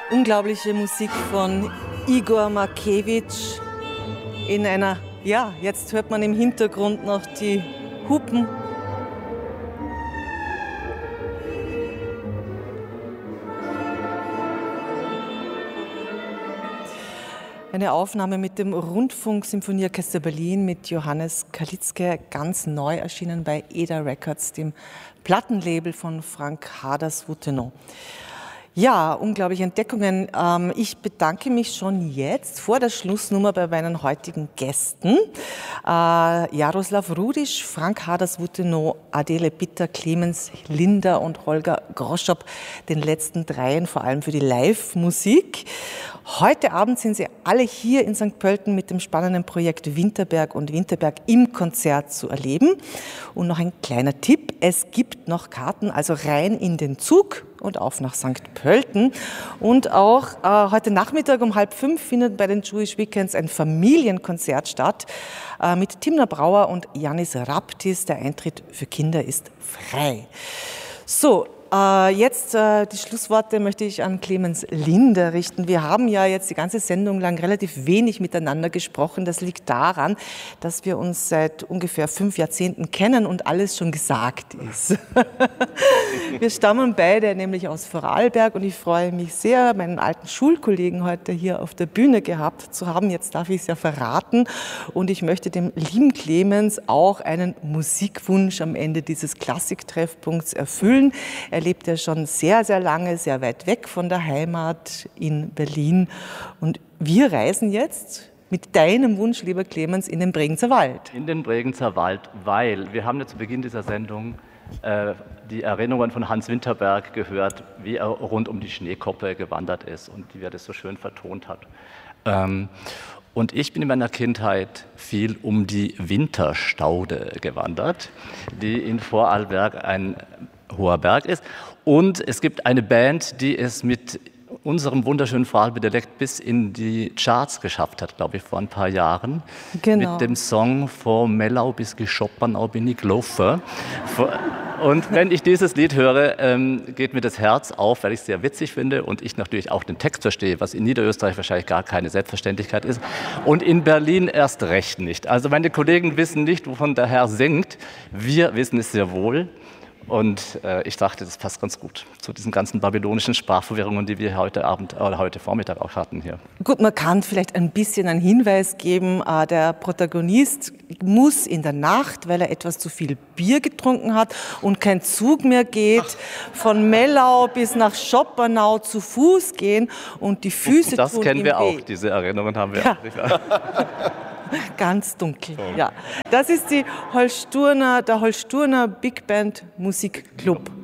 Unglaubliche Musik von Igor Markewitsch in einer, ja, jetzt hört man im Hintergrund noch die Hupen. Eine Aufnahme mit dem Rundfunk-Symphonieorchester Berlin mit Johannes Kalitzke, ganz neu erschienen bei EDA Records, dem Plattenlabel von Frank Haders-Wuthenau. Ja, unglaubliche Entdeckungen. Ich bedanke mich schon jetzt vor der Schlussnummer bei meinen heutigen Gästen. Jaroslav Rudisch, Frank Haders-Wuthenau, Adele Bitter, Clemens Linder und Holger Groschop, den letzten dreien, vor allem für die Live-Musik. Heute Abend sind Sie alle hier in St. Pölten mit dem spannenden Projekt Winterberg und Winterberg im Konzert zu erleben. Und noch ein kleiner Tipp, es gibt noch Karten, also rein in den Zug und auf nach St. Pölten. Und auch heute Nachmittag um 4:30 findet bei den Jewish Weekends ein Familienkonzert statt mit Timna Brauer und Yannis Raptis. Der Eintritt für Kinder ist frei. So, jetzt die Schlussworte möchte ich an Clemens Linder richten. Wir haben ja jetzt die ganze Sendung lang relativ wenig miteinander gesprochen. Das liegt daran, dass wir uns seit ungefähr 5 Jahrzehnten kennen und alles schon gesagt ist. Wir stammen beide nämlich aus Vorarlberg und ich freue mich sehr, meinen alten Schulkollegen heute hier auf der Bühne gehabt zu haben. Jetzt darf ich es ja verraten und ich möchte dem lieben Clemens auch einen Musikwunsch am Ende dieses Klassiktreffpunkts erfüllen. Er lebt ja schon sehr, sehr lange, sehr weit weg von der Heimat in Berlin. Und wir reisen jetzt mit deinem Wunsch, lieber Clemens, in den Bregenzer Wald. In den Bregenzer Wald, weil wir haben ja zu Beginn dieser Sendung die Erinnerungen von Hans Winterberg gehört, wie er rund um die Schneekoppe gewandert ist und wie er das so schön vertont hat. Und ich bin in meiner Kindheit viel um die Winterstaude gewandert, die in Vorarlberg ein hoher Berg ist. Und es gibt eine Band, die es mit unserem wunderschönen Vorarlberg-Dialekt bis in die Charts geschafft hat, glaube ich, vor ein paar Jahren. Genau. Mit dem Song "Von Mellau bis Geschoppernau bin ich gelaufen". Und wenn ich dieses Lied höre, geht mir das Herz auf, weil ich es sehr witzig finde und ich natürlich auch den Text verstehe, was in Niederösterreich wahrscheinlich gar keine Selbstverständlichkeit ist und in Berlin erst recht nicht. Also meine Kollegen wissen nicht, wovon der Herr singt. Wir wissen es sehr wohl. Und ich dachte, das passt ganz gut zu diesen ganzen babylonischen Sprachverwirrungen, die wir heute Abend oder heute Vormittag auch hatten hier. Gut, man kann vielleicht ein bisschen einen Hinweis geben. Der Protagonist muss in der Nacht, weil er etwas zu viel Bier getrunken hat und kein Zug mehr geht, von Mellau bis nach Schoppernau zu Fuß gehen und die Füße das tun kennen ihm wir weh. auch, diese Erinnerungen haben wir ja. auch. Ganz dunkel, ja. Das ist der Holsturner Big Band Musikclub.